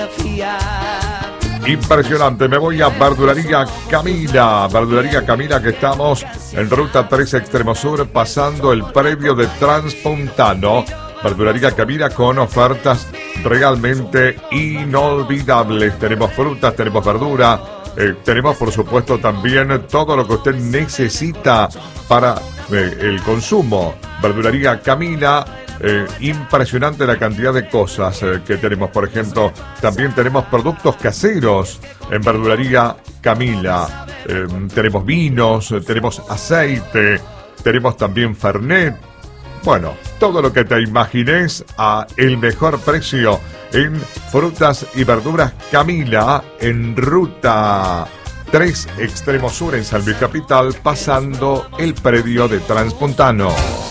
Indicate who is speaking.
Speaker 1: Impresionante, me voy a Verdulería Camila. Verdulería Camila, que estamos en Ruta 3 Extremo Sur, pasando el predio de Transpuntano. Verdulería Camila con ofertas realmente inolvidables. Tenemos frutas, tenemos verdura, tenemos por supuesto también todo lo que usted necesita para el consumo. Verdulería Camila. Impresionante la cantidad de cosas que tenemos. Por ejemplo, también tenemos productos caseros en Verdulería Camila. Tenemos vinos, tenemos aceite, tenemos también Fernet. Bueno, todo lo que te imagines a el mejor precio en frutas y verduras Camila, en Ruta 3 Extremo Sur en San Luis Capital, pasando el predio de Transpuntano.